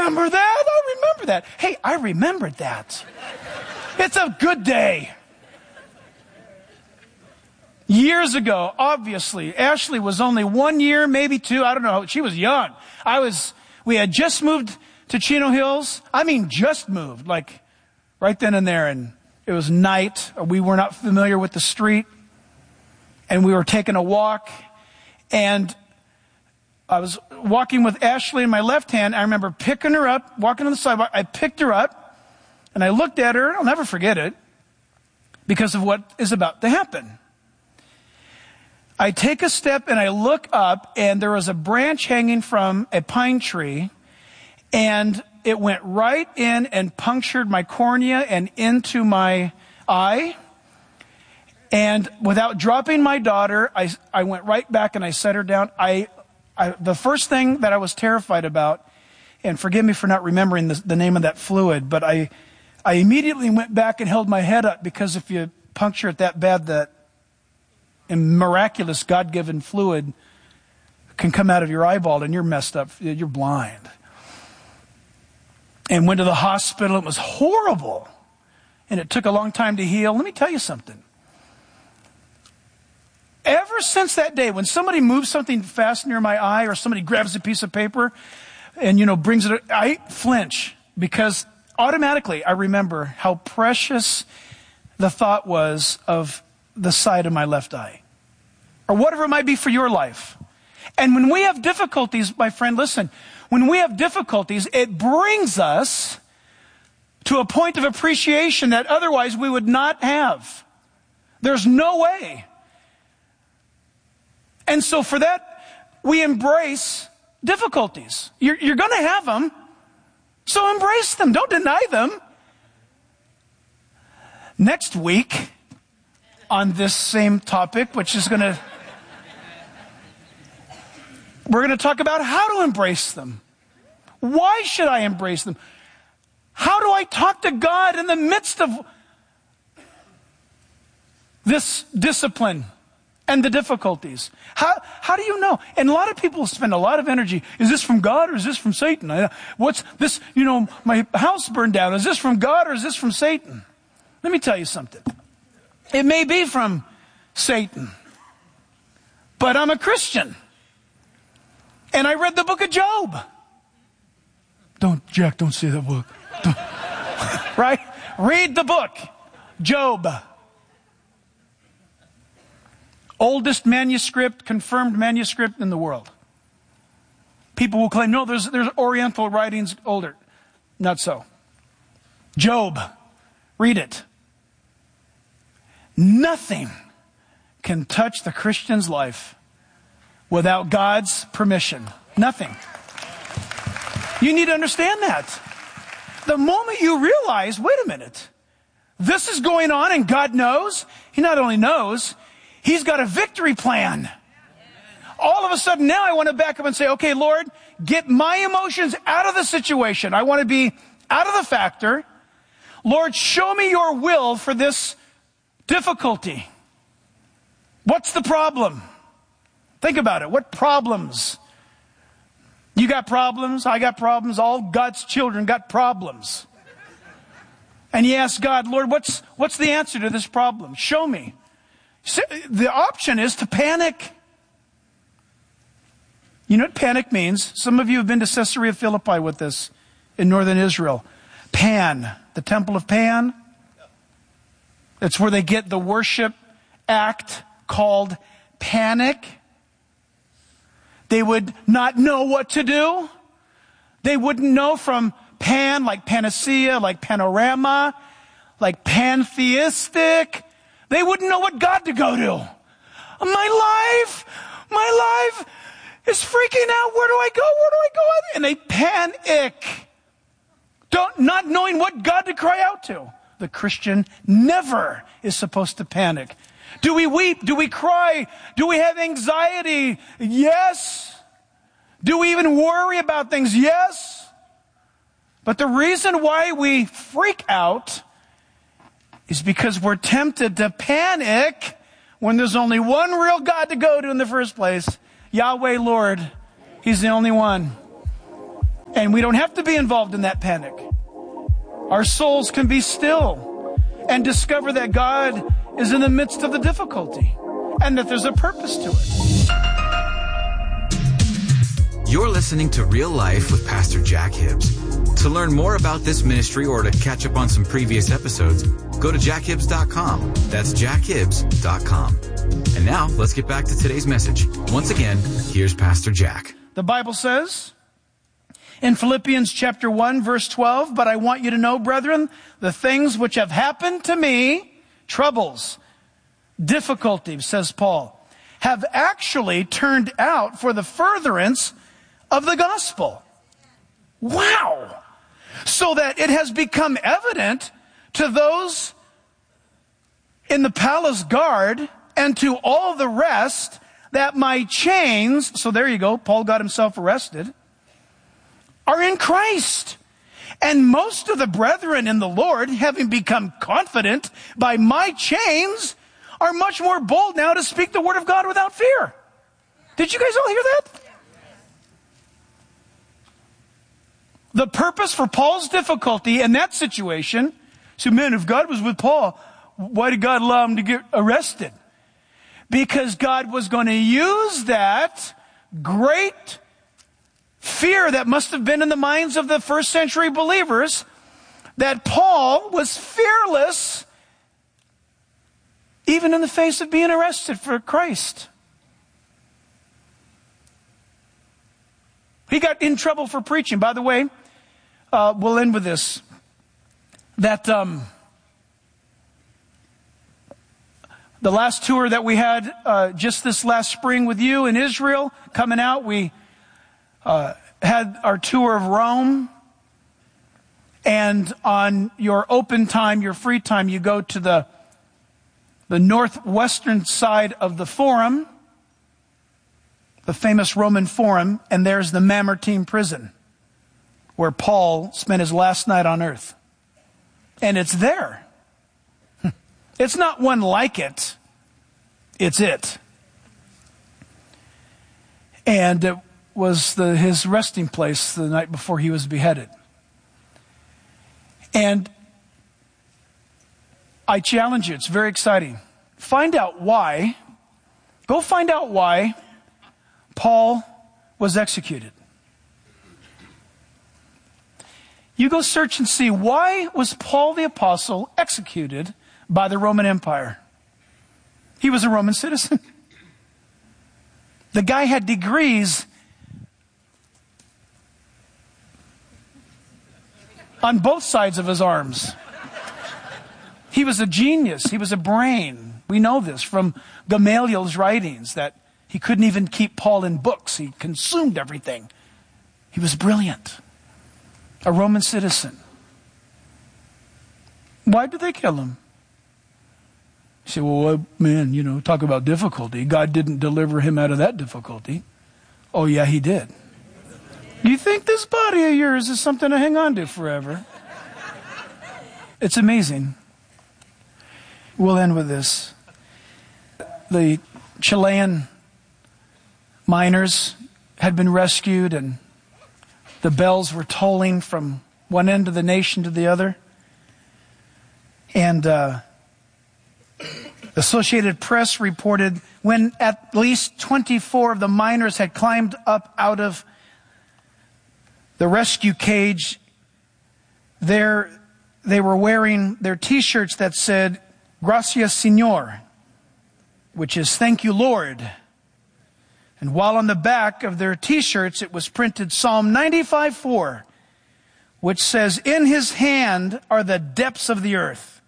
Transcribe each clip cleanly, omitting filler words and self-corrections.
remember that. I remember that. Hey, I remembered that. It's a good day. Years ago, obviously, Ashley was only 1 year, maybe 2. I don't know. She was young. We had just moved to Chino Hills. I mean, just moved, like right then and there. And it was night. We were not familiar with the street. And we were taking a walk. And I was walking with Ashley in my left hand. I remember picking her up, walking on the sidewalk. I picked her up. And I looked at her. I'll never forget it. Because of what is about to happen. I take a step and I look up, and there was a branch hanging from a pine tree, and it went right in and punctured my cornea and into my eye. And without dropping my daughter, I went right back and I set her down. The first thing that I was terrified about, and forgive me for not remembering the name of that fluid, but I immediately went back and held my head up, because if you puncture it that bad, that and miraculous God-given fluid can come out of your eyeball and you're messed up. You're blind. And went to the hospital. It was horrible. And it took a long time to heal. Let me tell you something. Ever since that day, when somebody moves something fast near my eye, or somebody grabs a piece of paper and, brings it, I flinch, because automatically I remember how precious the thought was of the side of my left eye, or whatever it might be for your life. And when we have difficulties, my friend, listen, when we have difficulties, it brings us to a point of appreciation that otherwise we would not have. There's no way. And so for that, we embrace difficulties. You're going to have them, so embrace them. Don't deny them. Next week, on this same topic, we're going to talk about how to embrace them. Why should I embrace them? How do I talk to God in the midst of this discipline and the difficulties? How do you know? And a lot of people spend a lot of energy. Is this from God or is this from Satan? What's this? My house burned down. Is this from God or is this from Satan? Let me tell you something. It may be from Satan, but I'm a Christian. And I read the book of Job. Jack, don't say that book. Right? Read the book. Job. Oldest manuscript, confirmed manuscript in the world. People will claim, no, there's Oriental writings older. Not so. Job. Read it. Nothing can touch the Christian's life without God's permission. Nothing. You need to understand that. The moment you realize, wait a minute, this is going on and God knows, He not only knows, He's got a victory plan. All of a sudden now I want to back up and say, okay, Lord, get my emotions out of the situation. I want to be out of the factor. Lord, show me your will for this difficulty. What's the problem? Think about it. What problems? You got problems. I got problems. All God's children got problems. And you ask God, Lord, what's the answer to this problem? Show me. The option is to panic. You know what panic means? Some of you have been to Caesarea Philippi with this in northern Israel. Pan, the temple of Pan. It's where they get the worship act called panic. They would not know what to do. They wouldn't know from pan, like panacea, like panorama, like pantheistic. They wouldn't know what God to go to. My life is freaking out. Where do I go? And they panic. Not knowing what God to cry out to. The Christian never is supposed to panic. Do we weep? Do we cry? Do we have anxiety? Yes. Do we even worry about things? Yes. But the reason why we freak out is because we're tempted to panic when there's only one real God to go to in the first place. Yahweh, Lord. He's the only one. And we don't have to be involved in that panic. Our souls can be still and discover that God is in the midst of the difficulty and that there's a purpose to it. You're listening to Real Life with Pastor Jack Hibbs. To learn more about this ministry or to catch up on some previous episodes, go to jackhibbs.com. That's jackhibbs.com. And now, let's get back to today's message. Once again, here's Pastor Jack. The Bible says in Philippians chapter 1, verse 12, "But I want you to know, brethren, the things which have happened to me," troubles, difficulties, says Paul, "have actually turned out for the furtherance of the gospel." Wow! So that it has become evident to those in the palace guard and to all the rest that my chains, so there you go, Paul got himself arrested, are in Christ. And most of the brethren in the Lord, having become confident by my chains, are much more bold now to speak the word of God without fear. Did you guys all hear that? The purpose for Paul's difficulty in that situation, so man, if God was with Paul, why did God allow him to get arrested? Because God was going to use that great fear that must have been in the minds of the first century believers, that Paul was fearless even in the face of being arrested for Christ. He got in trouble for preaching. By the way, we'll end with this. That the last tour that we had just this last spring with you in Israel, coming out, we had our tour of Rome. And on your open time, your free time, you go to the northwestern side of the Forum, the famous Roman Forum, and there's the Mamertine prison, where Paul spent his last night on earth. And it's there. It's not one like it. It's it. And it was his resting place the night before he was beheaded. And I challenge you, it's very exciting. Find out why. Go find out why Paul was executed. You go search and see, why was Paul the Apostle executed by the Roman Empire? He was a Roman citizen. The guy had degrees on both sides of his arms. He was a genius. He was a brain. We know this from Gamaliel's writings, that he couldn't even keep Paul in books. He consumed everything. He was brilliant. A Roman citizen. Why did they kill him? You say, well, man, talk about difficulty. God didn't deliver him out of that difficulty. Oh, yeah, he did. You think this body of yours is something to hang on to forever? It's amazing. We'll end with this. The Chilean miners had been rescued, and the bells were tolling from one end of the nation to the other. And Associated Press reported when at least 24 of the miners had climbed up out of the rescue cage, they were wearing their T-shirts that said, "Gracias, Señor," which is "Thank you, Lord." And while on the back of their T-shirts, it was printed Psalm 95:4, which says, "In his hand are the depths of the earth."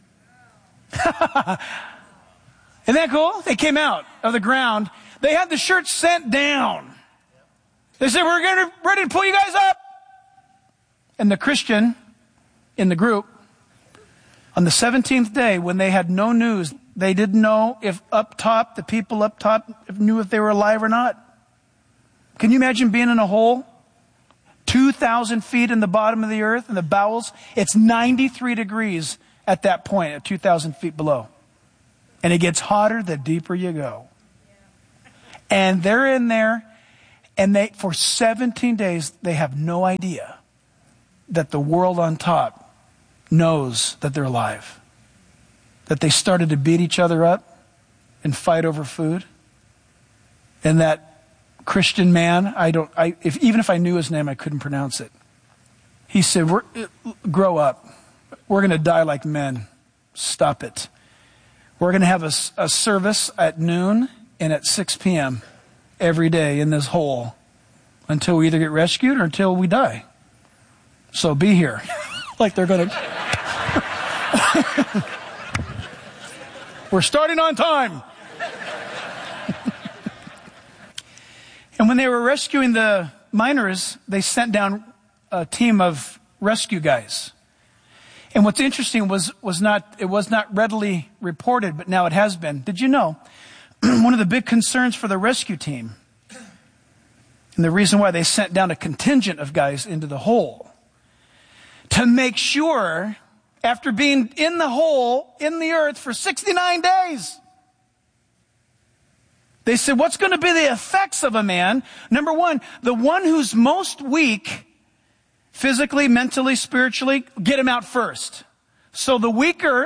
Isn't that cool? They came out of the ground. They had the shirts sent down. They said, "We're ready to pull you guys up." And the Christian in the group, on the 17th day, when they had no news, they didn't know if up top, the people up top knew if they were alive or not. Can you imagine being in a hole 2,000 feet in the bottom of the earth, in the bowels? It's 93 degrees at that point, at 2,000 feet below. And it gets hotter the deeper you go. And they're in there, And for 17 days, they have no idea that the world on top knows that they're alive. That they started to beat each other up and fight over food. And that Christian man, even if I knew his name, I couldn't pronounce it. He said, grow up. We're going to die like men. Stop it. We're going to have a service at noon and at 6 p.m. every day in this hole until we either get rescued or until we die. So be here. Like they're going to... We're starting on time. And when they were rescuing the miners, they sent down a team of rescue guys. And what's interesting it was not readily reported, but now it has been. Did you know one of the big concerns for the rescue team, and the reason why they sent down a contingent of guys into the hole, to make sure, after being in the hole, in the earth for 69 days, they said, what's going to be the effects of a man? Number one, the one who's most weak, physically, mentally, spiritually, get him out first. So the weaker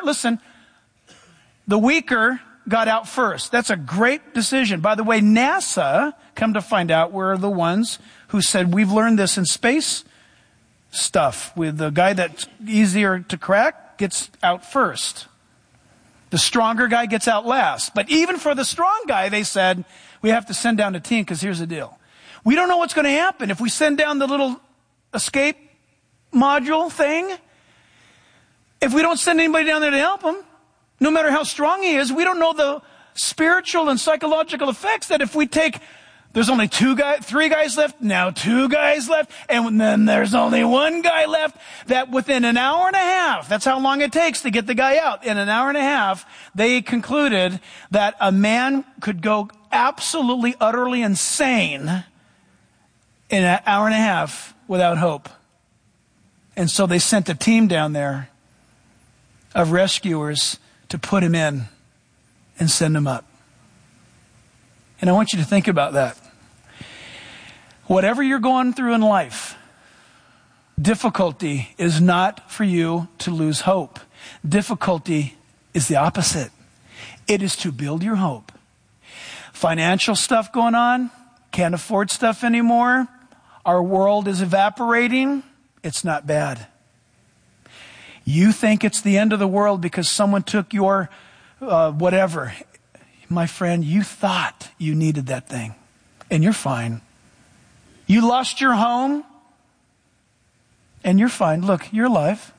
got out first. That's a great decision. By the way, NASA, come to find out, were the ones who said, we've learned this in space stuff. With the guy that's easier to crack gets out first. The stronger guy gets out last. But even for the strong guy, they said, we have to send down a team because here's the deal. We don't know what's going to happen. If we send down the little escape module thing, if we don't send anybody down there to help him, no matter how strong he is, we don't know the spiritual and psychological effects that if we take, there's only 3 guys left, now 2 guys left, and then there's only 1 guy left, that within an hour and a half, that's how long it takes to get the guy out. In an hour and a half, they concluded that a man could go absolutely, utterly insane in an hour and a half without hope. And so they sent a team down there of rescuers to put him in and send him up. And I want you to think about that. Whatever you're going through in life, difficulty is not for you to lose hope. Difficulty is the opposite. It is to build your hope. Financial stuff going on, can't afford stuff anymore. Our world is evaporating. It's not bad. You think it's the end of the world because someone took your whatever. My friend, you thought you needed that thing, and you're fine. You lost your home, and you're fine. Look, you're alive.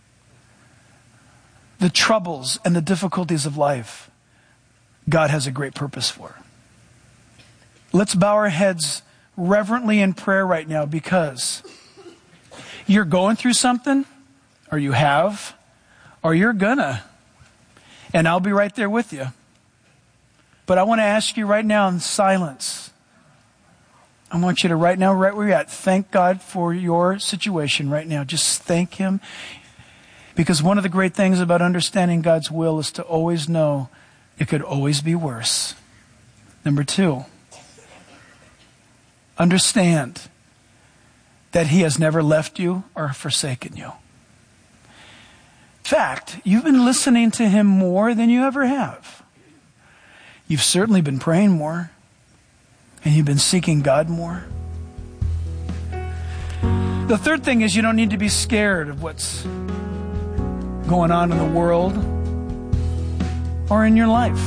The troubles and the difficulties of life, God has a great purpose for. Let's bow our heads reverently in prayer right now, because you're going through something, or you have, or you're gonna, and I'll be right there with you. But I want to ask you right now in silence. I want you to right now, right where you're at, thank God for your situation right now. Just thank Him. Because one of the great things about understanding God's will is to always know it could always be worse. Number 2, understand that He has never left you or forsaken you. In fact, you've been listening to Him more than you ever have. You've certainly been praying more, and you've been seeking God more. The third thing is you don't need to be scared of what's going on in the world or in your life.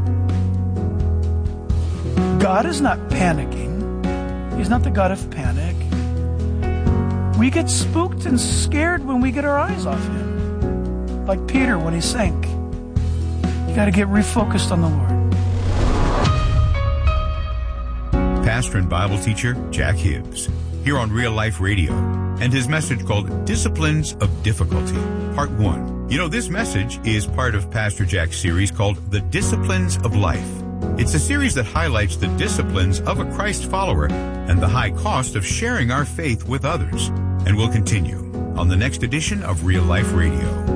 God is not panicking. He's not the God of panic. We get spooked and scared when we get our eyes off Him. Like Peter when he sank. You got to get refocused on the Lord. Pastor and Bible teacher Jack Hibbs, here on Real Life Radio, and his message called Disciplines of Difficulty, Part 1. You know, this message is part of Pastor Jack's series called The Disciplines of Life. It's a series that highlights the disciplines of a Christ follower and the high cost of sharing our faith with others. And we'll continue on the next edition of Real Life Radio.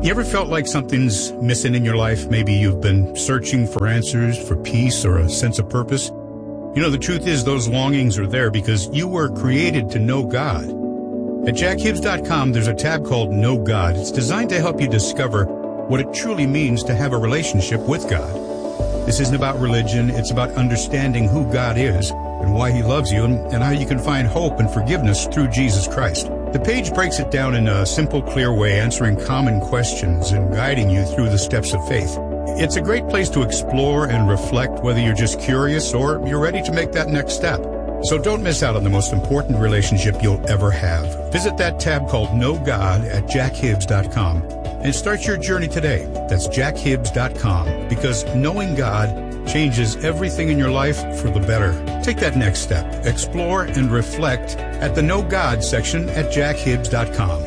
You ever felt like something's missing in your life? Maybe you've been searching for answers, for peace, or a sense of purpose. You know, the truth is those longings are there because you were created to know God. At jackhibbs.com, there's a tab called Know God. It's designed to help you discover what it truly means to have a relationship with God. This isn't about religion. It's about understanding who God is and why he loves you and how you can find hope and forgiveness through Jesus Christ. The page breaks it down in a simple, clear way, answering common questions and guiding you through the steps of faith. It's a great place to explore and reflect, whether you're just curious or you're ready to make that next step. So don't miss out on the most important relationship you'll ever have. Visit that tab called Know God at jackhibbs.com and start your journey today. That's jackhibbs.com, because knowing God changes everything in your life for the better. Take that next step. Explore and reflect at the Know God section at jackhibbs.com.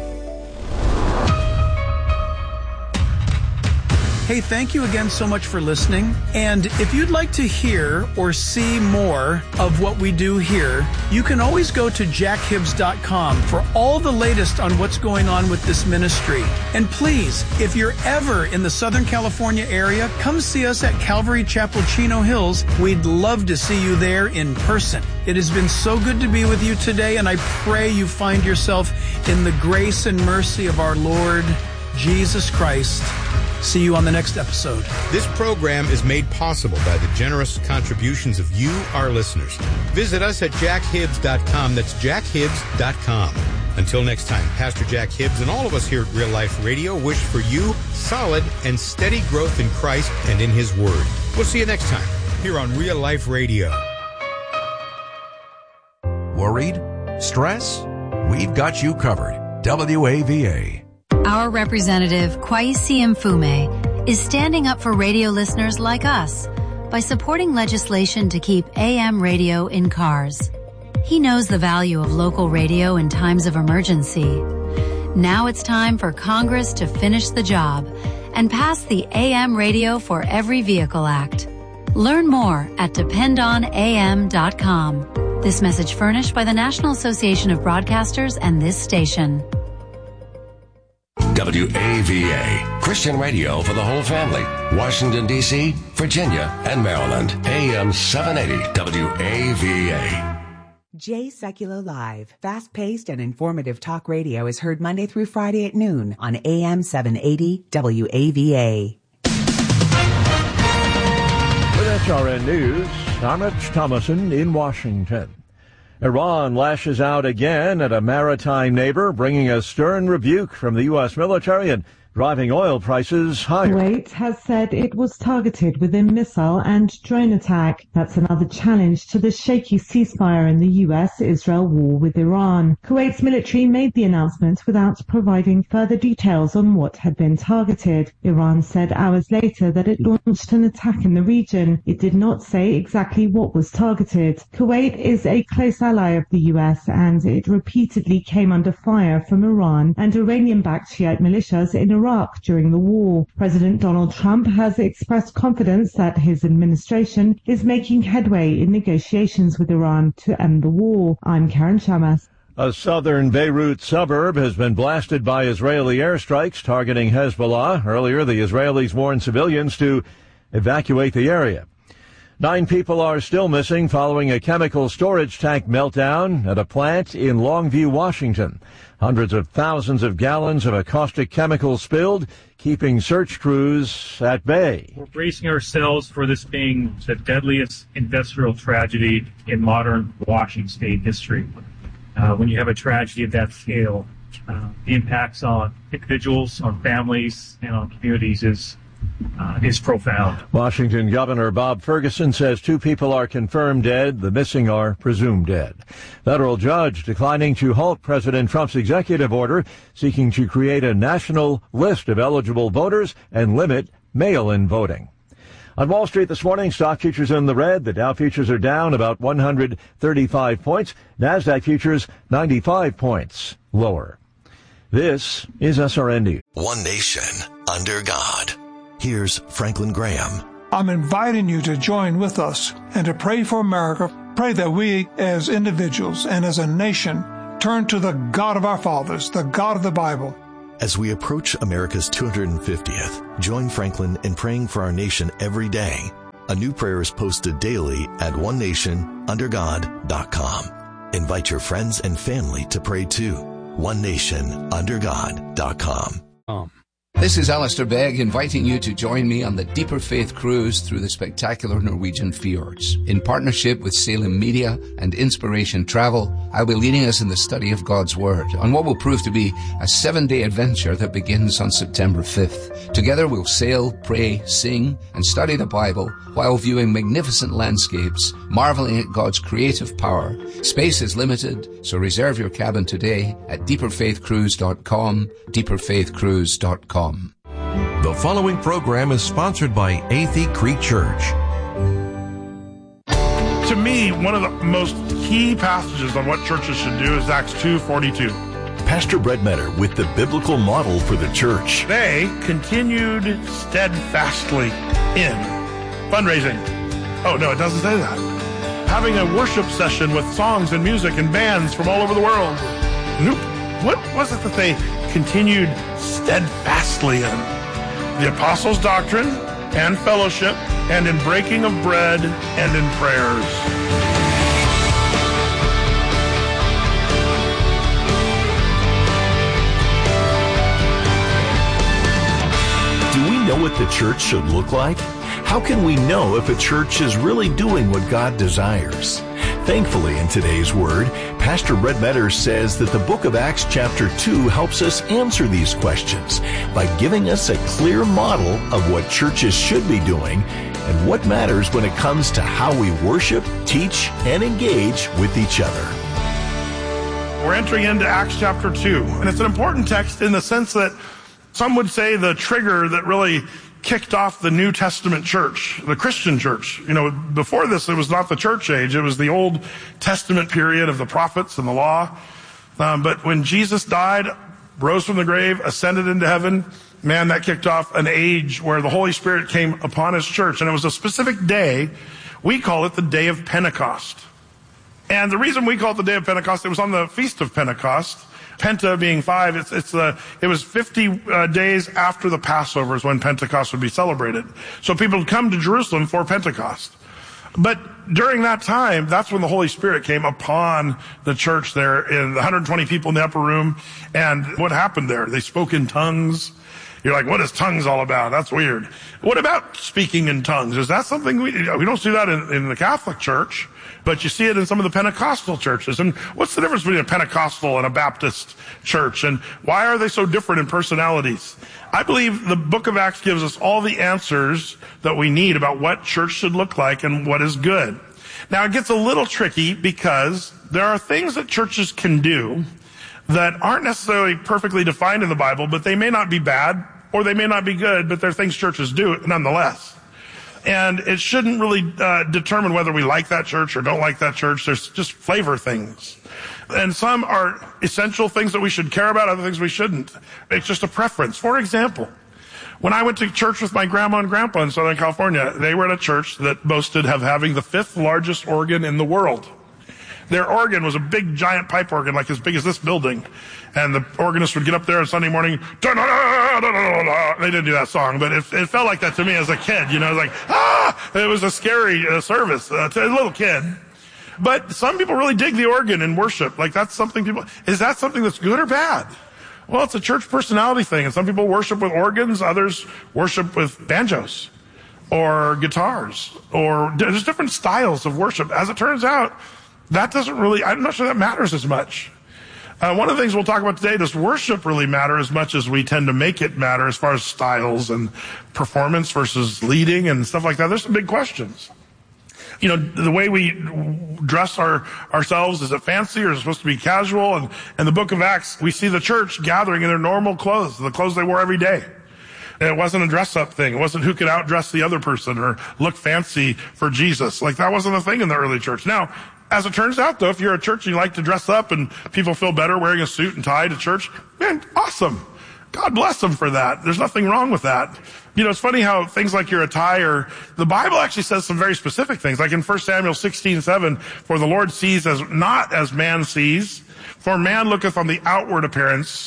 Hey, thank you again so much for listening. And if you'd like to hear or see more of what we do here, you can always go to jackhibbs.com for all the latest on what's going on with this ministry. And please, if you're ever in the Southern California area, come see us at Calvary Chapel, Chino Hills. We'd love to see you there in person. It has been so good to be with you today, and I pray you find yourself in the grace and mercy of our Lord Jesus Christ. See you on the next episode. This program is made possible by the generous contributions of you, our listeners. Visit us at jackhibbs.com. That's jackhibbs.com. Until next time, Pastor Jack Hibbs and all of us here at Real Life Radio wish for you solid and steady growth in Christ and in His Word. We'll see you next time here on Real Life Radio. Worried? Stress? We've got you covered. WAVA. Our representative, Kwesi Mfume, is standing up for radio listeners like us by supporting legislation to keep AM radio in cars. He knows the value of local radio in times of emergency. Now it's time for Congress to finish the job and pass the AM Radio for Every Vehicle Act. Learn more at dependonam.com. This message furnished by the National Association of Broadcasters and this station. WAVA, Christian radio for the whole family. Washington, D.C., Virginia, and Maryland. AM 780 WAVA. Jay Secular Live, fast-paced and informative talk radio is heard Monday through Friday at noon on AM 780 WAVA. With SRN News, I'm Rich Thomason in Washington. Iran lashes out again at a maritime neighbor, bringing a stern rebuke from the U.S. military and driving oil prices higher. Kuwait has said it was targeted with a missile and drone attack. That's another challenge to the shaky ceasefire in the U.S.-Israel war with Iran. Kuwait's military made the announcement without providing further details on what had been targeted. Iran said hours later that it launched an attack in the region. It did not say exactly what was targeted. Kuwait is a close ally of the U.S. and it repeatedly came under fire from Iran and Iranian-backed Shiite militias in Iraq during the war. President Donald Trump has expressed confidence that his administration is making headway in negotiations with Iran to end the war. I'm Karen Shamas. A southern Beirut suburb has been blasted by Israeli airstrikes targeting Hezbollah. Earlier, the Israelis warned civilians to evacuate the area. 9 people are still missing following a chemical storage tank meltdown at a plant in Longview, Washington. Hundreds of thousands of gallons of a caustic chemical spilled, keeping search crews at bay. We're bracing ourselves for this being the deadliest industrial tragedy in modern Washington state history. When you have a tragedy of that scale, the impacts on individuals, on families, and on communities is profound. Washington Governor Bob Ferguson says 2 people are confirmed dead. The missing are presumed dead. Federal judge declining to halt President Trump's executive order seeking to create a national list of eligible voters and limit mail-in voting. On Wall Street this morning, stock futures in the red. The Dow futures are down about 135 points. NASDAQ futures 95 points lower. This is SRN News. One nation under God. Here's Franklin Graham. I'm inviting you to join with us and to pray for America. Pray that we as individuals and as a nation turn to the God of our fathers, the God of the Bible. As we approach America's 250th, join Franklin in praying for our nation every day. A new prayer is posted daily at onenationundergod.com. Invite your friends and family to pray too. onenationundergod.com. This is Alistair Begg inviting you to join me on the Deeper Faith Cruise through the spectacular Norwegian fjords. In partnership with Salem Media and Inspiration Travel, I'll be leading us in the study of God's Word on what will prove to be a 7-day adventure that begins on September 5th. Together we'll sail, pray, sing, and study the Bible while viewing magnificent landscapes, marveling at God's creative power. Space is limited, so reserve your cabin today at deeperfaithcruise.com, deeperfaithcruise.com. The following program is sponsored by Athey Creek Church. To me, one of the most key passages on what churches should do is Acts 2:42. Pastor Brett Metter with the biblical model for the church. They continued steadfastly in fundraising. Oh, no, it doesn't say that. Having a worship session with songs and music and bands from all over the world. Nope. What was it that they continued steadfastly in? The apostles' doctrine and fellowship, and in breaking of bread and in prayers. Do we know what the church should look like? How can we know if a church is really doing what God desires? Thankfully, in today's Word, Pastor Brett Metter says that the book of Acts chapter 2 helps us answer these questions by giving us a clear model of what churches should be doing and what matters when it comes to how we worship, teach, and engage with each other. We're entering into Acts chapter 2, and it's an important text in the sense that some would say the trigger that really kicked off the New Testament church, the Christian church. You know, before this, it was not the church age. It was the Old Testament period of the prophets and the law. But when Jesus died, rose from the grave, ascended into heaven, man, that kicked off an age where the Holy Spirit came upon his church. And it was a specific day. We call it the day of Pentecost. And the reason we call it the day of Pentecost, it was on the Feast of Pentecost. Penta being 5, it was 50 days after the Passover is when Pentecost would be celebrated. So people would come to Jerusalem for Pentecost. But during that time, that's when the Holy Spirit came upon the church there, in the 120 people in the upper room. And what happened there? They spoke in tongues. You're like, what is tongues all about? That's weird. What about speaking in tongues? Is that something we don't see that in the Catholic Church, but you see it in some of the Pentecostal churches. And what's the difference between a Pentecostal and a Baptist church? And why are they so different in personalities? I believe the book of Acts gives us all the answers that we need about what church should look like and what is good. Now, it gets a little tricky because there are things that churches can do that aren't necessarily perfectly defined in the Bible, but they may not be bad or they may not be good, but they're things churches do nonetheless. And it shouldn't really determine whether we like that church or don't like that church. There's just flavor things. And some are essential things that we should care about, other things we shouldn't. It's just a preference. For example, when I went to church with my grandma and grandpa in Southern California, they were at a church that boasted of having the 5th largest organ in the world. Their organ was a big, giant pipe organ, like as big as this building. And the organist would get up there on Sunday morning, da-da-da-da-da-da-da. They didn't do that song, but it felt like that to me as a kid. You know, like, it was a scary service to a little kid. But some people really dig the organ in worship. Like, that's something is that something that's good or bad? Well, it's a church personality thing. And some people worship with organs, others worship with banjos or guitars, or there's different styles of worship. As it turns out, that doesn't really, I'm not sure that matters as much. One of the things we'll talk about today, does worship really matter as much as we tend to make it matter as far as styles and performance versus leading and stuff like that? There's some big questions. You know, the way we dress ourselves, is it fancy or is it supposed to be casual? And in the book of Acts, we see the church gathering in their normal clothes, the clothes they wore every day. And it wasn't a dress-up thing. It wasn't who could outdress the other person or look fancy for Jesus. Like, that wasn't a thing in the early church. Now, as it turns out, though, if you're a church and you like to dress up and people feel better wearing a suit and tie to church, man, awesome. God bless them for that. There's nothing wrong with that. You know, it's funny how things like your attire, the Bible actually says some very specific things. Like in 1 Samuel 16:7, for the Lord sees not as man sees, for man looketh on the outward appearance,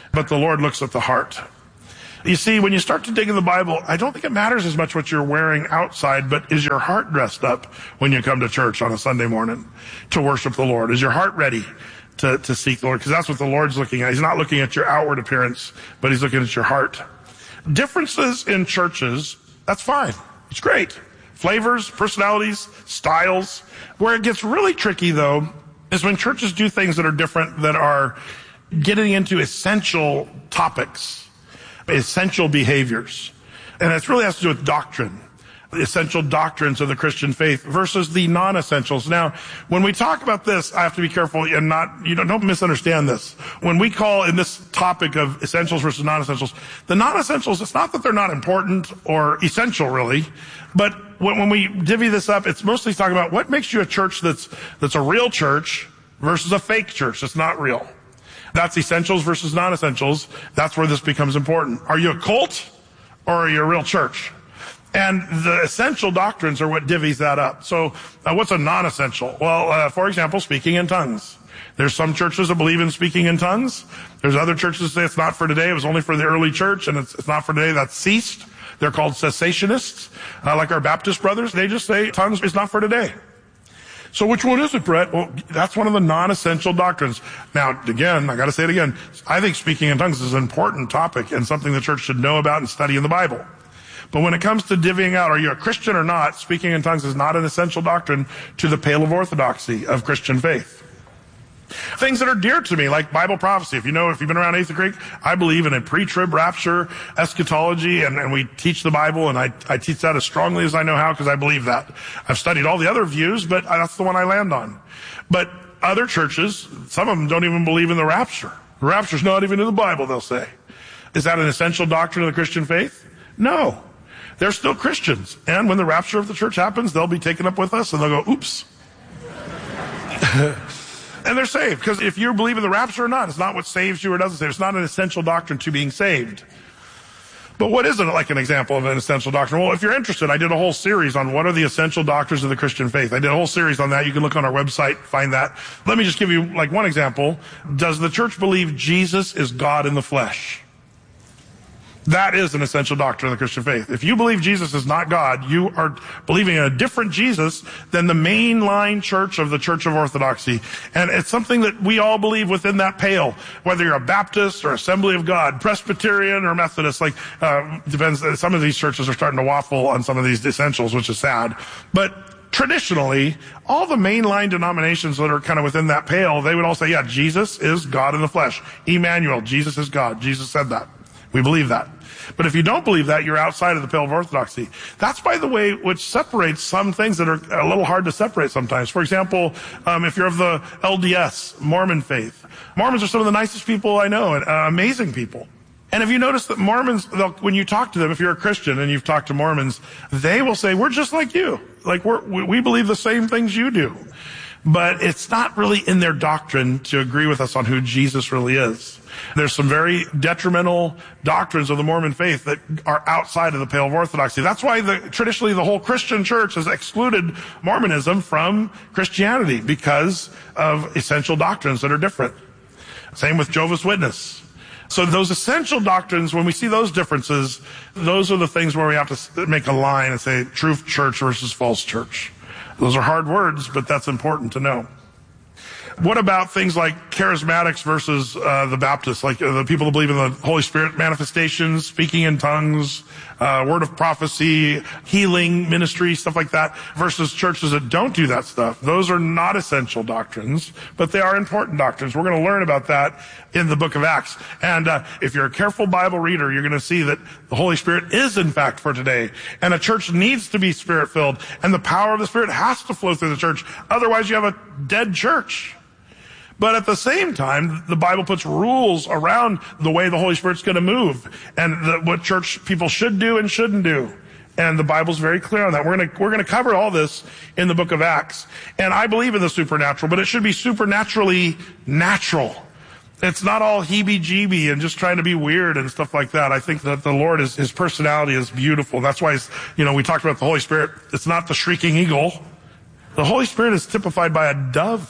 but the Lord looks at the heart. You see, when you start to dig in the Bible, I don't think it matters as much what you're wearing outside, but is your heart dressed up when you come to church on a Sunday morning to worship the Lord? Is your heart ready to seek the Lord? Because that's what the Lord's looking at. He's not looking at your outward appearance, but he's looking at your heart. Differences in churches, that's fine. It's great. Flavors, personalities, styles. Where it gets really tricky, though, is when churches do things that are different, that are getting into essential topics, essential behaviors. And it really has to do with doctrine, the essential doctrines of the Christian faith versus the non-essentials. Now, when we talk about this, I have to be careful and don't misunderstand this. When we call in this topic of essentials versus non-essentials, the non-essentials, it's not that they're not important or essential really, but when we divvy this up, it's mostly talking about what makes you a church that's a real church versus a fake church that's not real. That's essentials versus non-essentials. That's where this becomes important. Are you a cult or are you a real church? And the essential doctrines are what divvies that up. So what's a non-essential? Well, for example, speaking in tongues. There's some churches that believe in speaking in tongues. There's other churches that say it's not for today. It was only for the early church, and it's not for today. That's ceased. They're called cessationists, like our Baptist brothers. They just say tongues is not for today. So which one is it, Brett? Well, that's one of the non-essential doctrines. Now, again, I got to say it again. I think speaking in tongues is an important topic and something the church should know about and study in the Bible. But when it comes to divvying out, are you a Christian or not, speaking in tongues is not an essential doctrine to the pale of orthodoxy of Christian faith. Things that are dear to me, like Bible prophecy. If you've been around Athey Creek, I believe in a pre-trib rapture eschatology, and we teach the Bible, and I teach that as strongly as I know how because I believe that. I've studied all the other views, but that's the one I land on. But other churches, some of them don't even believe in the rapture. The rapture's not even in the Bible, they'll say. Is that an essential doctrine of the Christian faith? No. They're still Christians. And when the rapture of the church happens, they'll be taken up with us, and they'll go, oops. And they're saved, because if you believe in the rapture or not, it's not what saves you or doesn't save. It's not an essential doctrine to being saved. But what is it like an example of an essential doctrine? Well, if you're interested, I did a whole series on what are the essential doctrines of the Christian faith. I did a whole series on that. You can look on our website, find that. Let me just give you like one example. Does the church believe Jesus is God in the flesh? That is an essential doctrine of the Christian faith. If you believe Jesus is not God, you are believing in a different Jesus than the mainline church of the Church of Orthodoxy. And it's something that we all believe within that pale, whether you're a Baptist or Assembly of God, Presbyterian or Methodist, depends. Some of these churches are starting to waffle on some of these essentials, which is sad. But traditionally, all the mainline denominations that are kind of within that pale, they would all say, yeah, Jesus is God in the flesh. Emmanuel, Jesus is God. Jesus said that. We believe that. But if you don't believe that, you're outside of the pale of orthodoxy. That's, by the way, which separates some things that are a little hard to separate sometimes. For example, if you're of the LDS, Mormon faith, Mormons are some of the nicest people I know, and amazing people. And if you notice that Mormons, when you talk to them, if you're a Christian and you've talked to Mormons, they will say, we're just like you. Like we believe the same things you do. But it's not really in their doctrine to agree with us on who Jesus really is. There's some very detrimental doctrines of the Mormon faith that are outside of the pale of orthodoxy. That's why traditionally the whole Christian church has excluded Mormonism from Christianity because of essential doctrines that are different. Same with Jehovah's Witness. So those essential doctrines, when we see those differences, those are the things where we have to make a line and say true church versus false church. Those are hard words, but that's important to know. What about things like charismatics versus the Baptists, like the people that believe in the Holy Spirit manifestations, speaking in tongues, word of prophecy, healing ministry, stuff like that, versus churches that don't do that stuff? Those are not essential doctrines, but they are important doctrines. We're going to learn about that in the book of Acts. And if you're a careful Bible reader, you're going to see that the Holy Spirit is, in fact, for today. And a church needs to be Spirit-filled, and the power of the Spirit has to flow through the church. Otherwise, you have a dead church. But at the same time, the Bible puts rules around the way the Holy Spirit's going to move and what church people should do and shouldn't do. And the Bible's very clear on that. We're going to cover all this in the book of Acts. And I believe in the supernatural, but it should be supernaturally natural. It's not all heebie-jeebie and just trying to be weird and stuff like that. I think that the Lord his personality is beautiful. That's why, we talked about the Holy Spirit. It's not the shrieking eagle. The Holy Spirit is typified by a dove.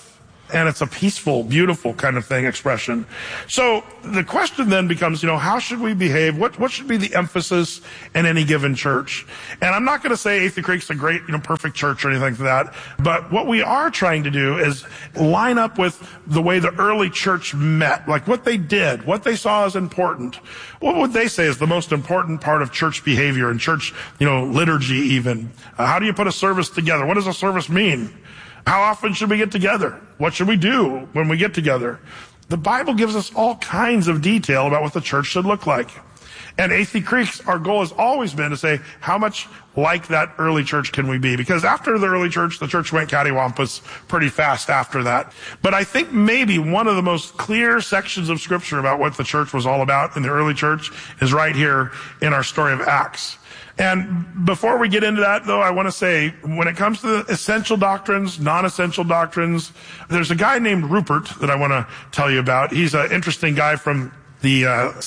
And it's a peaceful, beautiful kind of thing, expression. So the question then becomes, how should we behave? What should be the emphasis in any given church? And I'm not going to say Athey Creek's a great, perfect church or anything like that. But what we are trying to do is line up with the way the early church met, like what they did, what they saw as important. What would they say is the most important part of church behavior and church, liturgy even? How do you put a service together? What does a service mean? How often should we get together? What should we do when we get together? The Bible gives us all kinds of detail about what the church should look like. And Athey Creek's, our goal has always been to say, how much like that early church can we be? Because after the early church, the church went cattywampus pretty fast after that. But I think maybe one of the most clear sections of Scripture about what the church was all about in the early church is right here in our story of Acts. And before we get into that, though, I want to say, when it comes to the essential doctrines, non-essential doctrines, there's a guy named Rupert that I want to tell you about. He's an interesting guy from the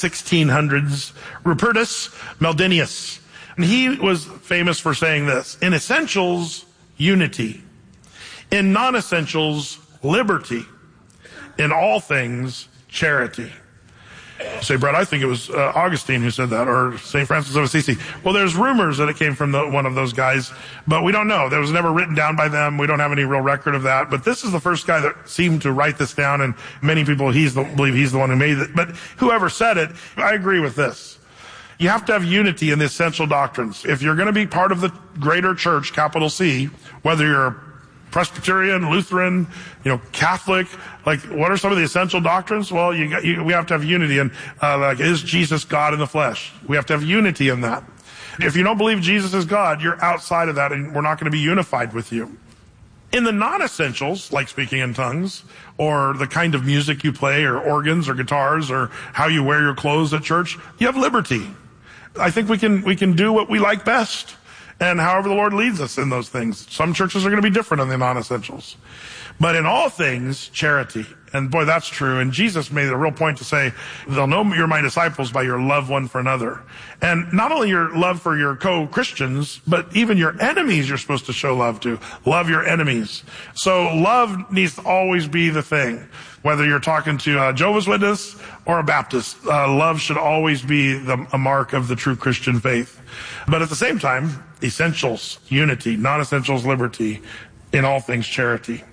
1600s, Rupertus Meldenius. And he was famous for saying this: in essentials, unity. In non-essentials, liberty. In all things, charity. Say, Brett, I think it was Augustine who said that, or St. Francis of Assisi. Well, there's rumors that it came from one of those guys, but we don't know. That was never written down by them. We don't have any real record of that. But this is the first guy that seemed to write this down, and many people believe he's the one who made it. But whoever said it, I agree with this. You have to have unity in the essential doctrines. If you're going to be part of the greater church, capital C, whether you're Presbyterian, Lutheran, Catholic, what are some of the essential doctrines? Well, we have to have unity in, is Jesus God in the flesh? We have to have unity in that. If you don't believe Jesus is God, you're outside of that, and we're not going to be unified with you. In the non-essentials, like speaking in tongues, or the kind of music you play, or organs, or guitars, or how you wear your clothes at church, you have liberty. I think we can do what we like best. And however the Lord leads us in those things. Some churches are going to be different on the non-essentials. But in all things, charity. And boy, that's true. And Jesus made a real point to say, they'll know you're my disciples by your love one for another. And not only your love for your co-Christians, but even your enemies you're supposed to show love to. Love your enemies. So love needs to always be the thing. Whether you're talking to a Jehovah's Witness or a Baptist, love should always be a mark of the true Christian faith. But at the same time, essentials, unity, non-essentials, liberty, in all things, charity.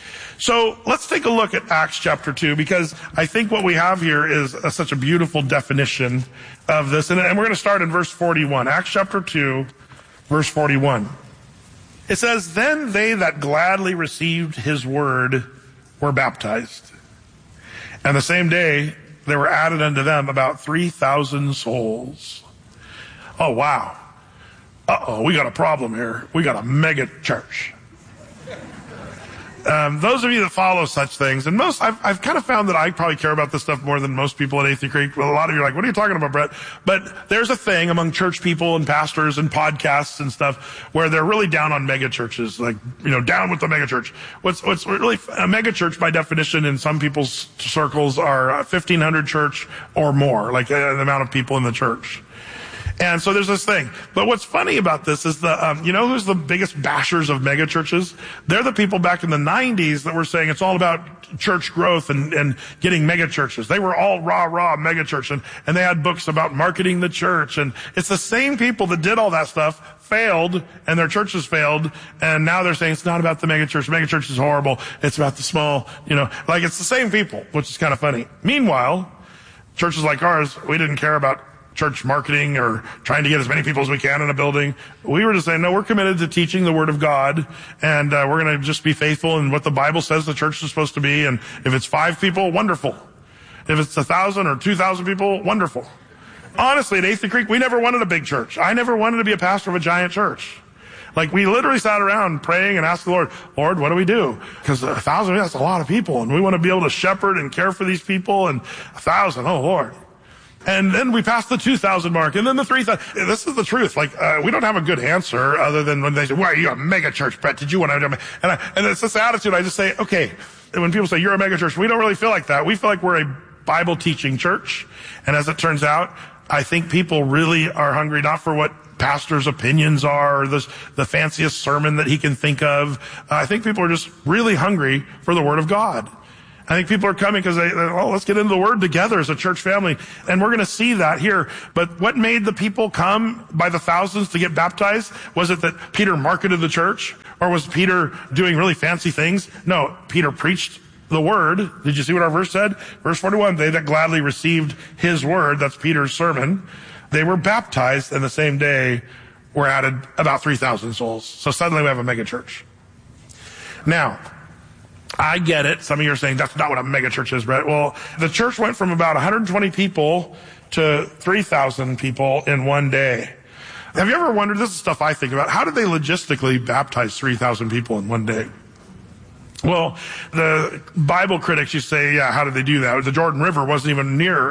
So let's take a look at Acts chapter 2, because I think what we have here is such a beautiful definition of this. And we're going to start in verse 41. Acts chapter 2, verse 41. It says, "Then they that gladly received his word were baptized. And the same day there were added unto them about 3,000 souls." Oh, wow. Uh-oh, we got a problem here. We got a mega church. Those of you that follow such things, and I've kind of found that I probably care about this stuff more than most people at Athey Creek. Well, a lot of you are like, what are you talking about, Brett? But there's a thing among church people and pastors and podcasts and stuff where they're really down on mega churches, down with the mega church. What's really a mega church by definition in some people's circles are 1,500 church or more, the amount of people in the church. And so there's this thing. But what's funny about this is who's the biggest bashers of mega churches? They're the people back in the 90s that were saying it's all about church growth and getting mega churches. They were all rah mega church, and they had books about marketing the church. And it's the same people that did all that stuff, failed, and their churches failed, and now they're saying it's not about the mega church. Mega church is horrible. It's about the small, it's the same people, which is kind of funny. Meanwhile, churches like ours, we didn't care about church marketing or trying to get as many people as we can in a building. We were just saying, no, we're committed to teaching the Word of God, and we're going to just be faithful in what the Bible says the church is supposed to be. And if it's 5 people, wonderful. If it's 1,000 or 2,000 people, wonderful. Honestly, at Athey Creek, we never wanted a big church. I never wanted to be a pastor of a giant church. We literally sat around praying and asked the Lord, what do we do? Because 1,000, that's a lot of people, and we want to be able to shepherd and care for these people, and 1,000, oh Lord. And then we passed the 2,000 mark, and then the 3,000. This is the truth. We don't have a good answer other than when they say, "Why are you a mega church, Brett? Did you want to?" And it's this attitude. I just say, okay. And when people say you're a mega church, we don't really feel like that. We feel like we're a Bible teaching church. And as it turns out, I think people really are hungry not for what pastor's opinions are, or the fanciest sermon that he can think of. I think people are just really hungry for the Word of God. I think people are coming because let's get into the Word together as a church family. And we're going to see that here. But what made the people come by the thousands to get baptized? Was it that Peter marketed the church? Or was Peter doing really fancy things? No, Peter preached the Word. Did you see what our verse said? Verse 41, they that gladly received his word, that's Peter's sermon, they were baptized, and the same day were added about 3,000 souls. So suddenly we have a mega church. Now, I get it. Some of you are saying that's not what a mega church is, Brett. Well, the church went from about 120 people to 3,000 people in one day. Have you ever wondered, this is stuff I think about, how did they logistically baptize 3,000 people in one day? Well, the Bible critics, you say, yeah, how did they do that? The Jordan River wasn't even near,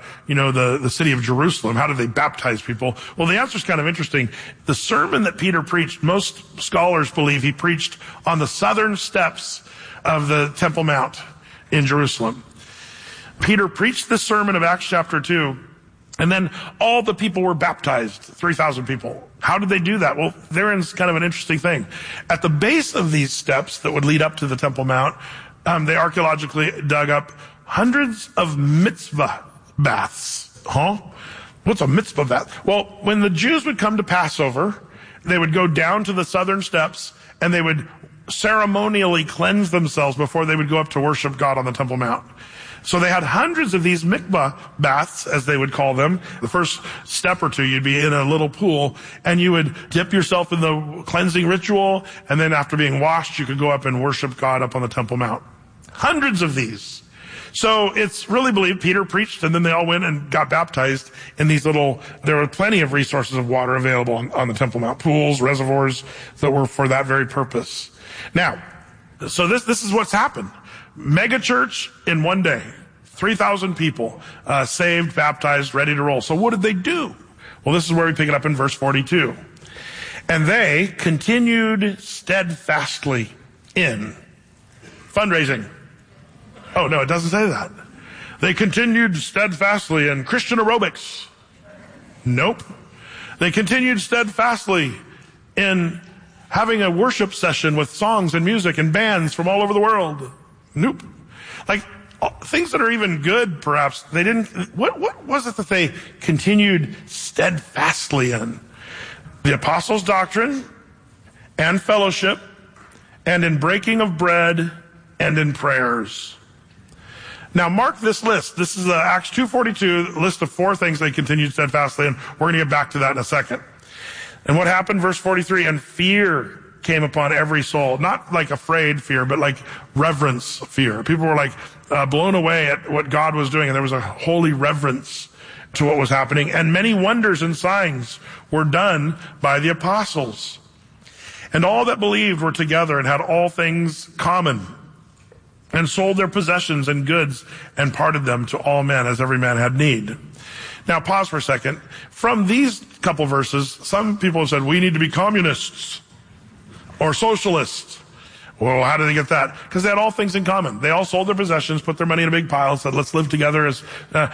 the city of Jerusalem. How did they baptize people? Well, the answer is kind of interesting. The sermon that Peter preached, most scholars believe he preached on the southern steps of the Temple Mount in Jerusalem. Peter preached the sermon of Acts chapter 2, and then all the people were baptized, 3,000 people. How did they do that? Well, therein's kind of an interesting thing. At the base of these steps that would lead up to the Temple Mount, they archaeologically dug up hundreds of mitzvah baths. Huh? What's a mitzvah bath? Well, when the Jews would come to Passover, they would go down to the southern steps and they would ceremonially cleanse themselves before they would go up to worship God on the Temple Mount. So they had hundreds of these mikvah baths, as they would call them. The first step or two, you'd be in a little pool, and you would dip yourself in the cleansing ritual, and then after being washed, you could go up and worship God up on the Temple Mount. Hundreds of these. So it's really believed Peter preached, and then they all went and got baptized in these there were plenty of resources of water available on the Temple Mount. Pools, reservoirs that were for that very purpose. Now, so this is what's happened. Mega church in one day. 3,000 people saved, baptized, ready to roll. So what did they do? Well, this is where we pick it up in verse 42. And they continued steadfastly in fundraising. Oh, no, it doesn't say that. They continued steadfastly in Christian aerobics. Nope. They continued steadfastly in having a worship session with songs and music and bands from all over the world. Nope. Like, things that are even good, perhaps, they didn't, what was it that they continued steadfastly in? The apostles' doctrine and fellowship and in breaking of bread and in prayers. Now mark this list. This is Acts 2:42, list of 4 things they continued steadfastly in. We're going to get back to that in a second. And what happened? Verse 43, and fear came upon every soul. Not like afraid fear, but like reverence fear. People were like blown away at what God was doing, and there was a holy reverence to what was happening. And many wonders and signs were done by the apostles. And all that believed were together and had all things common, and sold their possessions and goods and parted them to all men as every man had need. Now pause for a second. From these couple verses, some people have said we need to be communists or socialists. Well, how did they get that? Because they had all things in common. They all sold their possessions, put their money in a big pile, said, let's live together as,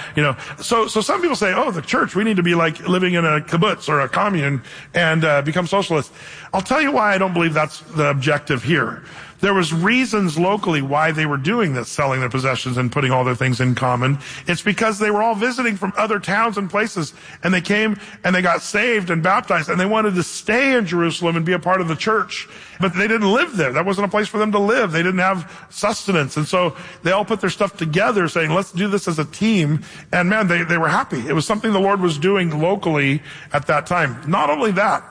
So some people say, oh, the church, we need to be like living in a kibbutz or a commune and become socialists. I'll tell you why I don't believe that's the objective here. There was reasons locally why they were doing this, selling their possessions and putting all their things in common. It's because they were all visiting from other towns and places, and they came and they got saved and baptized, and they wanted to stay in Jerusalem and be a part of the church. But they didn't live there. That wasn't a place for them to live. They didn't have sustenance. And so they all put their stuff together saying, let's do this as a team. And man, they were happy. It was something the Lord was doing locally at that time. Not only that,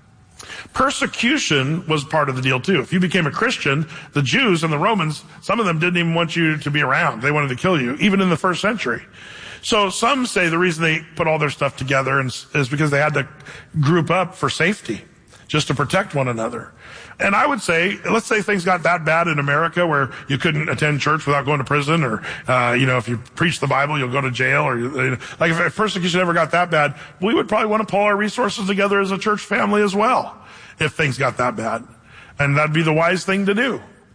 persecution was part of the deal too. If you became a Christian, the Jews and the Romans, some of them didn't even want you to be around. They wanted to kill you, even in the first century. So some say the reason they put all their stuff together is because they had to group up for safety, just to protect one another. And I would say, let's say things got that bad in America where you couldn't attend church without going to prison, or, if you preach the Bible, you'll go to jail, or like if persecution ever got that bad, we would probably want to pull our resources together as a church family as well, if things got that bad. And that'd be the wise thing to do.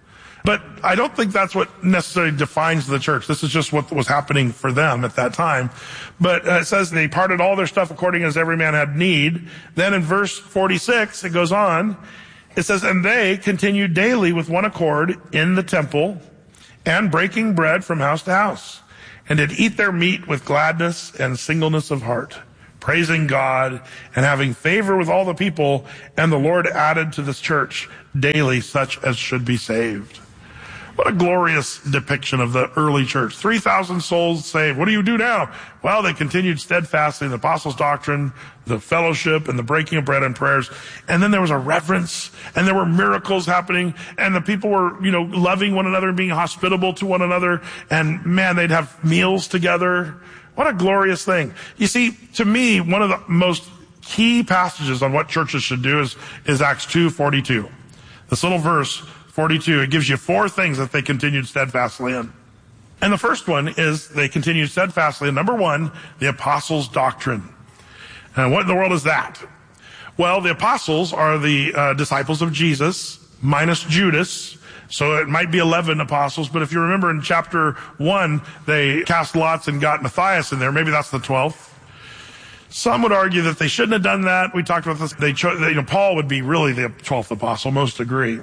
But I don't think that's what necessarily defines the church. This is just what was happening for them at that time. But it says they parted all their stuff according as every man had need. Then in verse 46, it goes on. It says, and they continued daily with one accord in the temple and breaking bread from house to house, and did eat their meat with gladness and singleness of heart, praising God and having favor with all the people. And the Lord added to this church daily such as should be saved. What a glorious depiction of the early church. 3,000 souls saved. What do you do now? Well, they continued steadfastly in the apostles' doctrine, the fellowship, and the breaking of bread and prayers. And then there was a reverence, and there were miracles happening, and the people were, loving one another and being hospitable to one another. And man, they'd have meals together. What a glorious thing. You see, to me, one of the most key passages on what churches should do is Acts 2:42. This little verse, 42, it gives you 4 things that they continued steadfastly in. And the first one is they continued steadfastly in, number 1, the apostles' doctrine. And what in the world is that? Well, the apostles are the disciples of Jesus, minus Judas. So it might be 11 apostles, but if you remember in chapter 1, they cast lots and got Matthias in there. Maybe that's the 12th. Some would argue that they shouldn't have done that. We talked about this. Paul would be really the 12th apostle. Most agree.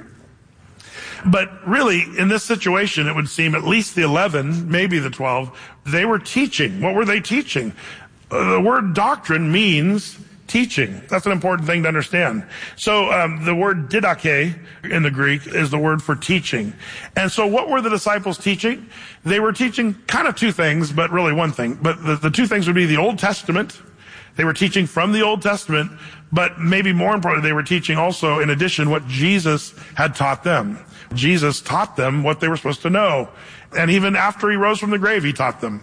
But really, in this situation, it would seem at least the 11, maybe the 12, they were teaching. What were they teaching? The word doctrine means teaching. That's an important thing to understand. So the word didache in the Greek is the word for teaching. And so what were the disciples teaching? They were teaching kind of 2 things, but really 1 thing. But the 2 things would be the Old Testament. They were teaching from the Old Testament, but maybe more importantly, they were teaching also, in addition, what Jesus had taught them. Jesus taught them what they were supposed to know. And even after he rose from the grave, he taught them.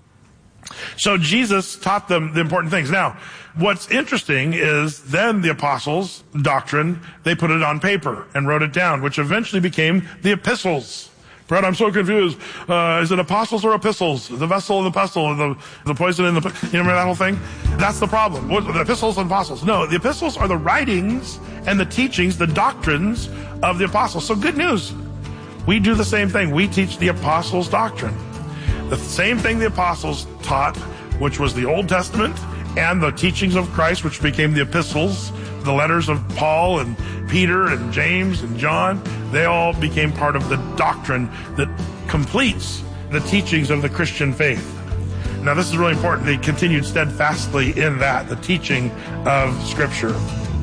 So Jesus taught them the important things. Now, what's interesting is then the apostles' doctrine, they put it on paper and wrote it down, which eventually became the epistles. Brett, I'm so confused. Is it apostles or epistles? The vessel and the pestle, the poison and the... You remember that whole thing? That's the problem. The epistles and apostles. No, the epistles are the writings and the teachings, the doctrines of the apostles. So good news. We do the same thing. We teach the apostles' doctrine. The same thing the apostles taught, which was the Old Testament and the teachings of Christ, which became the epistles, the letters of Paul and Peter and James and John. They all became part of the doctrine that completes the teachings of the Christian faith. Now, this is really important. They continued steadfastly in that, the teaching of Scripture.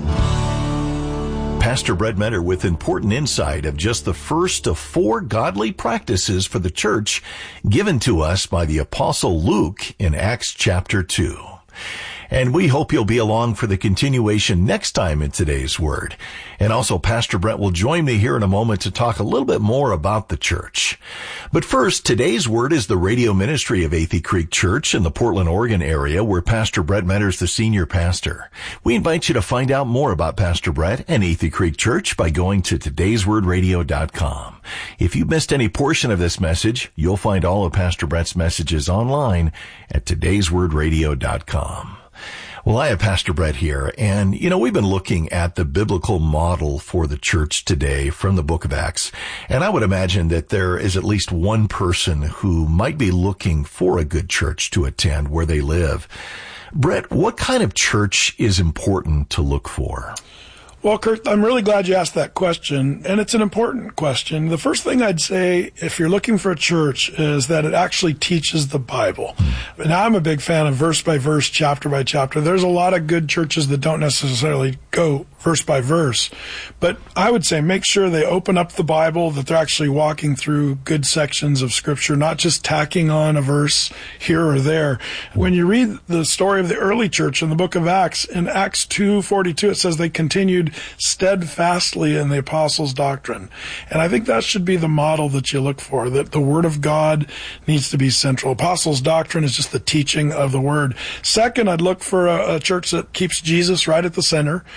Pastor Brett Metter with important insight of just the first of 4 godly practices for the church given to us by the Apostle Luke in Acts chapter 2. And we hope you'll be along for the continuation next time in today's Word. And also, Pastor Brett will join me here in a moment to talk a little bit more about the church. But first, today's Word is the radio ministry of Athey Creek Church in the Portland, Oregon area, where Pastor Brett Metter is the senior pastor. We invite you to find out more about Pastor Brett and Athey Creek Church by going to todayswordradio.com. If you missed any portion of this message, you'll find all of Pastor Brett's messages online at todayswordradio.com. Well, I have Pastor Brett here, and, we've been looking at the biblical model for the church today from the book of Acts, and I would imagine that there is at least one person who might be looking for a good church to attend where they live. Brett, what kind of church is important to look for? Well, Kurt, I'm really glad you asked that question, and it's an important question. The first thing I'd say, if you're looking for a church, is that it actually teaches the Bible. Now, I'm a big fan of verse by verse, chapter by chapter. There's a lot of good churches that don't necessarily go verse by verse, but I would say make sure they open up the Bible, that they're actually walking through good sections of Scripture, not just tacking on a verse here or there. When you read the story of the early church in the book of Acts, in Acts 2:42, it says they continued steadfastly in the apostles' doctrine. And I think that should be the model that you look for, that the Word of God needs to be central. Apostles' doctrine is just the teaching of the Word. Second, I'd look for a church that keeps Jesus right at the center. It should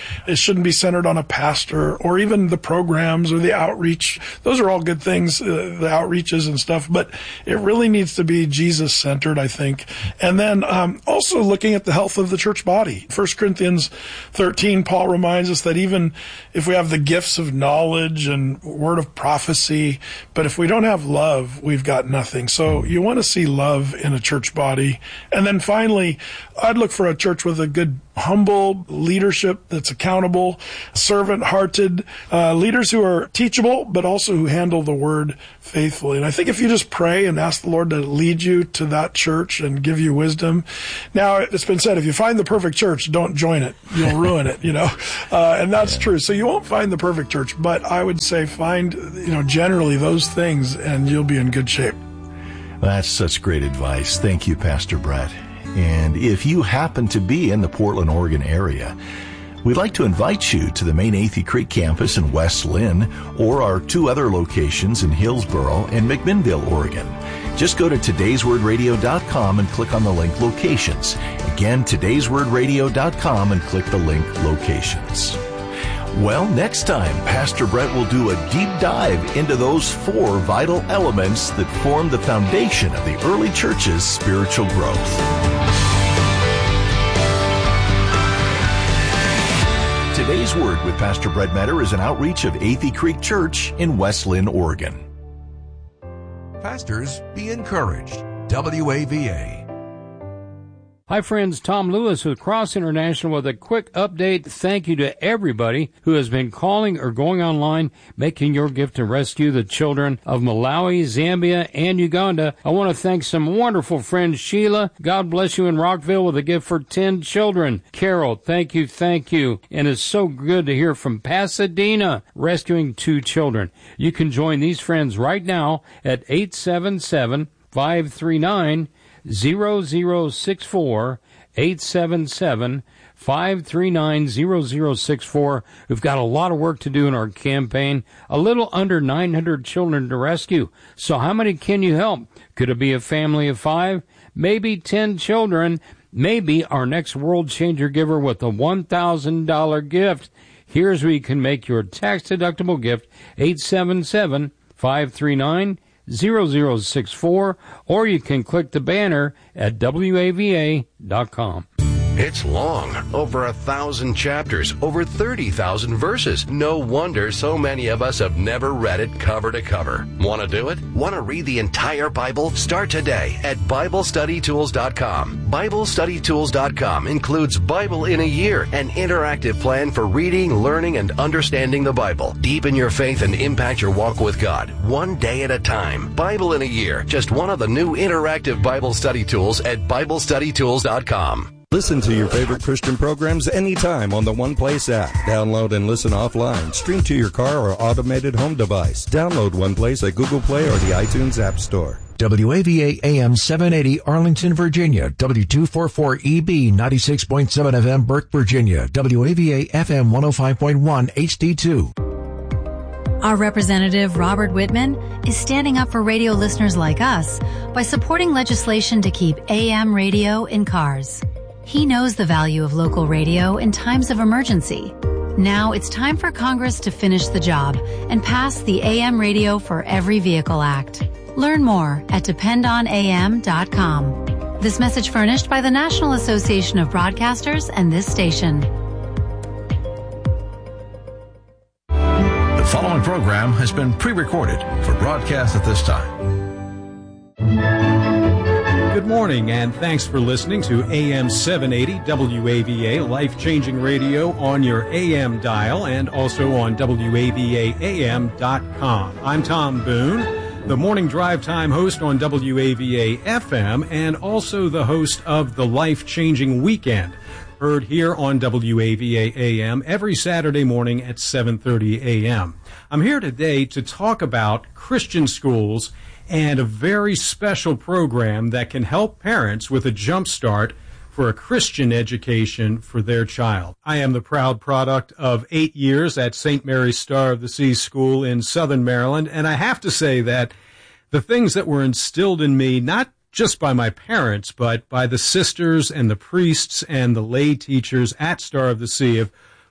shouldn't be centered on a pastor or even the programs or the outreach. Those are all good things, the outreaches and stuff, but it really needs to be Jesus-centered, I think. And then also looking at the health of the church body. 1 Corinthians 13, Paul reminds us that even if we have the gifts of knowledge and word of prophecy, but if we don't have love, we've got nothing. So you want to see love in a church body. And then finally, I'd look for a church with a good, humble leadership that's accountable, servant-hearted, leaders who are teachable, but also who handle the word faithfully. And I think if you just pray and ask the Lord to lead you to that church and give you wisdom. Now, it's been said, if you find the perfect church, don't join it. You'll ruin it, and that's true. So you won't find the perfect church, but I would say find, generally those things, and you'll be in good shape. That's such great advice. Thank you, Pastor Brett. And if you happen to be in the Portland, Oregon area, we'd like to invite you to the main Athey Creek campus in West Lynn or our 2 other locations in Hillsboro and McMinnville, Oregon. Just go to today'swordradio.com and click on the link Locations. Again, today'swordradio.com and click the link Locations. Well, next time, Pastor Brett will do a deep dive into those 4 vital elements that form the foundation of the early church's spiritual growth. Today's Word with Pastor Brett Metter is an outreach of Athey Creek Church in West Lynn, Oregon. Pastors, be encouraged. WAVA. Hi friends, Tom Lewis with Cross International with a quick update. Thank you to everybody who has been calling or going online, making your gift to rescue the children of Malawi, Zambia, and Uganda. I want to thank some wonderful friends. Sheila, God bless you in Rockville with a gift for 10 children. Carol, thank you. And it's so good to hear from Pasadena, rescuing 2 children. You can join these friends right now at 877-539-0064, 877-539-0064. We've got a lot of work to do in our campaign. A little under 900 children to rescue. So how many can you help? Could it be a family of 5? Maybe 10 children. Maybe our next World Changer giver with a $1,000 gift. Here's where you can make your tax-deductible gift, 877-539-0064, or you can click the banner at WAVA.com. It's long, over 1,000 chapters, over 30,000 verses. No wonder so many of us have never read it cover to cover. Want to do it? Want to read the entire Bible? Start today at BibleStudyTools.com. BibleStudyTools.com includes Bible in a Year, an interactive plan for reading, learning, and understanding the Bible. Deepen your faith and impact your walk with God, one day at a time. Bible in a Year, just one of the new interactive Bible study tools at BibleStudyTools.com. Listen to your favorite Christian programs anytime on the One Place app. Download and listen offline. Stream to your car or automated home device. Download One Place at Google Play or the iTunes App Store. WAVA AM 780 Arlington, Virginia. W244EB 96.7 FM Burke, Virginia. WAVA FM 105.1 HD2. Our representative, Robert Whitman, is standing up for radio listeners like us by supporting legislation to keep AM radio in cars. He knows the value of local radio in times of emergency. Now it's time for Congress to finish the job and pass the AM Radio for Every Vehicle Act. Learn more at dependonam.com. This message furnished by the National Association of Broadcasters and this station. The following program has been pre-recorded for broadcast at this time. Good morning, and thanks for listening to AM 780 WAVA, life-changing radio on your AM dial and also on WAVAAM.com. I'm Tom Boone, the morning drive time host on WAVA FM and also the host of the Life-Changing Weekend, heard here on WAVA AM every Saturday morning at 7:30 a.m. I'm here today to talk about Christian schools and a very special program that can help parents with a jump start for a Christian education for their child. I am the proud product of 8 years at St. Mary's Star of the Sea School in Southern Maryland, and I have to say that the things that were instilled in me, not just by my parents, but by the sisters and the priests and the lay teachers at Star of the Sea, have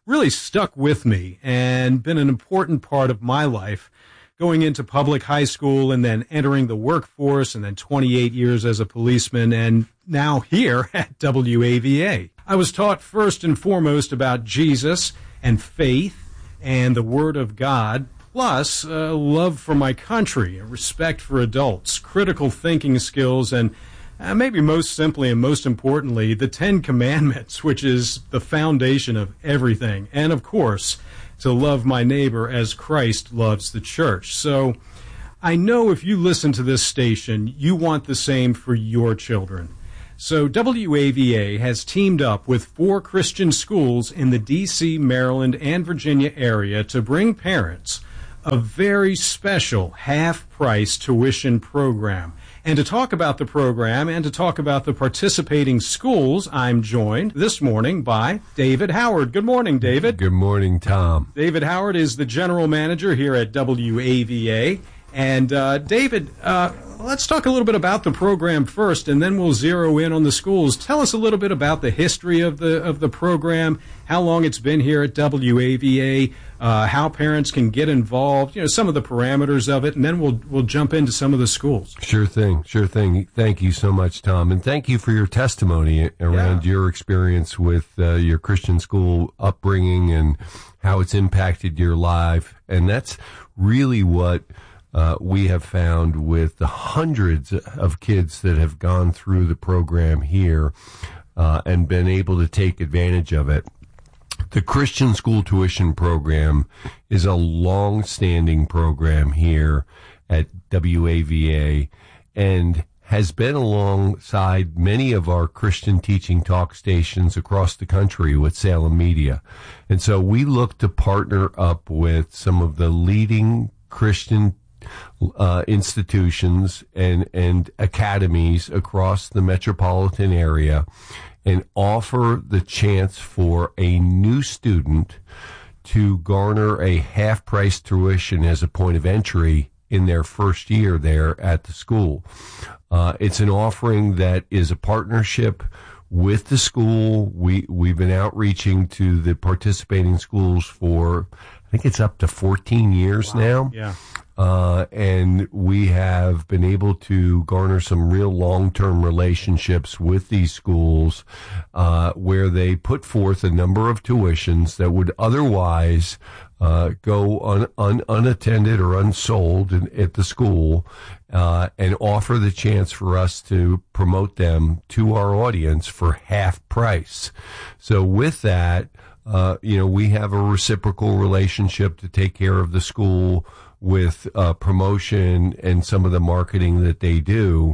really stuck with me and been an important part of my life, going into public high school and then entering the workforce and then 28 years as a policeman and now here at WAVA. I was taught first and foremost about Jesus and faith and the Word of God, plus love for my country, a respect for adults, critical thinking skills, and maybe most simply and most importantly, the Ten Commandments, which is the foundation of everything. And of course, to love my neighbor as Christ loves the church. So I know if you listen to this station, you want the same for your children. So WAVA has teamed up with 4 Christian schools in the D.C., Maryland, and Virginia area to bring parents a very special half-price tuition program. And to talk about the program and to talk about the participating schools, I'm joined this morning by David Howard. Good morning, David. Good morning, Tom. David Howard is the general manager here at WAVA. And David, let's talk a little bit about the program first, and then we'll zero in on the schools. Tell us a little bit about the history of the program, how long it's been here at WAVA, how parents can get involved, some of the parameters of it, and then we'll jump into some of the schools. Sure thing. Thank you so much, Tom, and thank you for your testimony around your experience with your Christian school upbringing and how it's impacted your life. And that's really what we have found with the hundreds of kids that have gone through the program here and been able to take advantage of it. The Christian School Tuition Program is a long-standing program here at WAVA and has been alongside many of our Christian teaching talk stations across the country with Salem Media. And so we look to partner up with some of the leading Christian institutions and academies across the metropolitan area and offer the chance for a new student to garner a half-price tuition as a point of entry in their first year there at the school. It's an offering that is a partnership with the school. We've been outreaching to the participating schools for, I think it's up to 14 years now. Yeah. And we have been able to garner some real long-term relationships with these schools, where they put forth a number of tuitions that would otherwise go unattended or unsold at the school, and offer the chance for us to promote them to our audience for half price. So with that, we have a reciprocal relationship to take care of the school with promotion and some of the marketing that they do.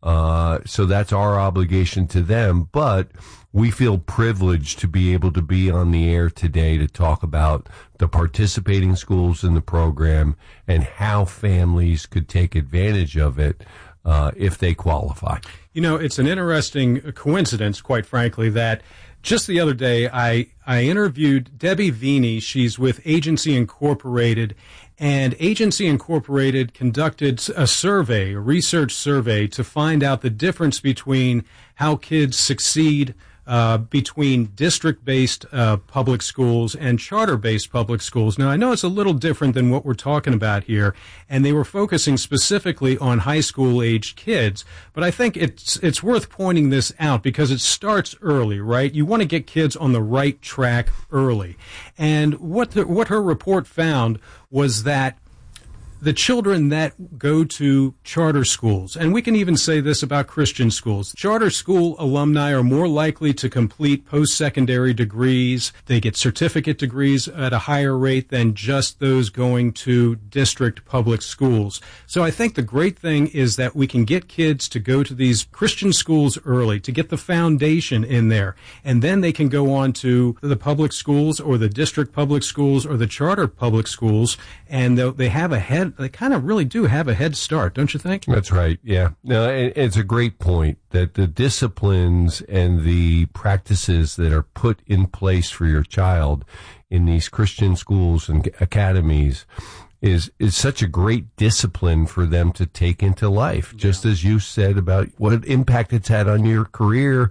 So that's our obligation to them. But we feel privileged to be able to be on the air today to talk about the participating schools in the program and how families could take advantage of it if they qualify. It's an interesting coincidence, quite frankly, that just the other day I interviewed Debbie Veeney. She's with Agency Incorporated, and Agency Incorporated conducted a research survey to find out the difference between how kids succeed between district-based public schools and charter-based public schools. Now, I know it's a little different than what we're talking about here, and they were focusing specifically on high school-aged kids, but I think it's worth pointing this out because it starts early, right? You want to get kids on the right track early. And what her report found was that the children that go to charter schools, and we can even say this about Christian schools, charter school alumni are more likely to complete post-secondary degrees. They get certificate degrees at a higher rate than just those going to district public schools. So I think the great thing is that we can get kids to go to these Christian schools early, to get the foundation in there, and then they can go on to the public schools or the district public schools or the charter public schools, and they have they kind of really do have a head start, don't you think? That's right, yeah. No, it's a great point that the disciplines and the practices that are put in place for your child in these Christian schools and academies is such a great discipline for them to take into life. Just as you said about what impact it's had on your career,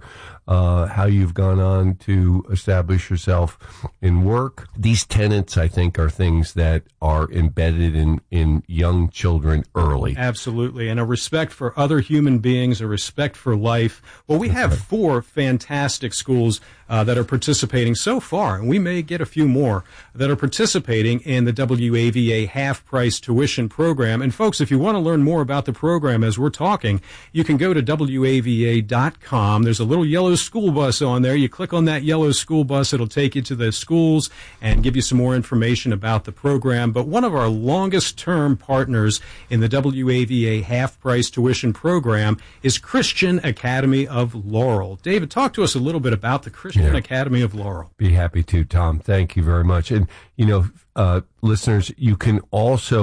how you've gone on to establish yourself in work. These tenets, I think, are things that are embedded in young children early. Absolutely. And a respect for other human beings, a respect for life. Well, we have 4 fantastic schools that are participating so far, and we may get a few more that are participating in the WAVA half-price tuition program. And folks, if you want to learn more about the program as we're talking, you can go to WAVA.com. There's a little yellow school bus on there. You click on that yellow school bus, it'll take you to the schools and give you some more information about the program. But one of our longest-term partners in the WAVA half-price tuition program is Christian Academy of Laurel. David, talk to us a little bit about the Christian Academy of Laurel. Be happy to, Tom. Thank you very much. And, listeners, you can also